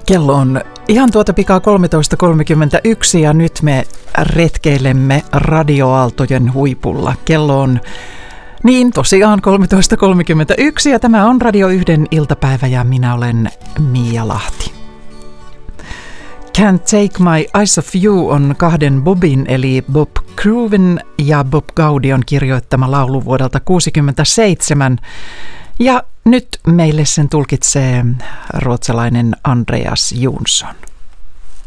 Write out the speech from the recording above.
Kello on ihan tuota pikaa 13.31 ja nyt me retkeilemme radioaaltojen huipulla. Kello on niin tosiaan 13.31 ja tämä on Radio 1 iltapäivä ja minä olen Mia Lahti. Can't Take My Eyes Off You on kahden Bobin eli Bob Cruden ja Bob Gaudion kirjoittama laulu vuodelta 1967. Ja nyt meille sen tulkitsee ruotsalainen Andreas Jonsson.